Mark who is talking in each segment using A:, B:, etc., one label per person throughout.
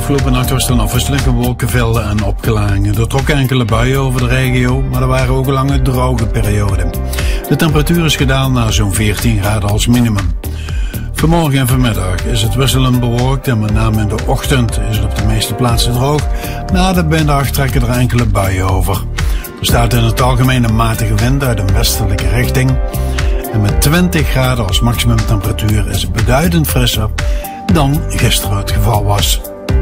A: Afgelopen nacht was er een afwisseling van wolkenvelden en opklaringen. Er trokken enkele buien over de regio, maar er waren ook lange droge perioden. De temperatuur is gedaald naar zo'n 14 graden als minimum. Vanmorgen en vanmiddag is het wisselend bewolkt en met name in de ochtend is het op de meeste plaatsen droog. Na de middag trekken er enkele buien over. Er staat in het algemeen een matige wind uit een westelijke richting. En met 20 graden als maximumtemperatuur is het beduidend frisser dan gisteren het geval was.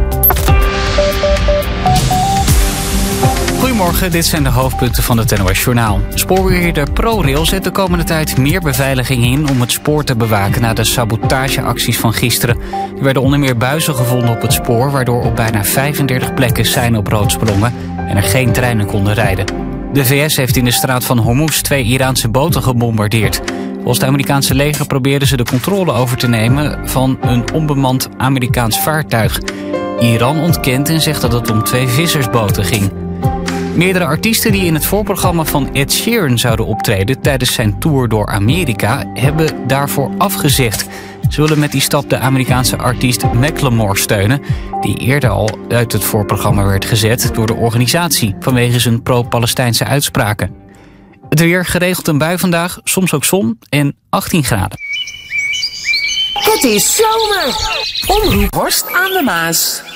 B: Goedemorgen, dit zijn de hoofdpunten van het NOS Journaal. Spoorbeheerder ProRail zet de komende tijd meer beveiliging in om het spoor te bewaken na de sabotageacties van gisteren. Er werden onder meer buizen gevonden op het spoor, waardoor op bijna 35 plekken seinen op rood sprongen en er geen treinen konden rijden. De VS heeft in de straat van Hormuz 2 Iraanse boten gebombardeerd. Volgens het Amerikaanse leger probeerden ze de controle over te nemen van een onbemand Amerikaans vaartuig. Iran ontkent en zegt dat het om 2 vissersboten ging. Meerdere artiesten die in het voorprogramma van Ed Sheeran zouden optreden tijdens zijn tour door Amerika hebben daarvoor afgezegd. Ze willen met die stap de Amerikaanse artiest Macklemore steunen, die eerder al uit het voorprogramma werd gezet door de organisatie vanwege zijn pro-Palestijnse uitspraken. Het weer, geregeld een bui vandaag, soms ook zon en 18 graden.
C: Het is zomer! Omroep Horst aan de Maas.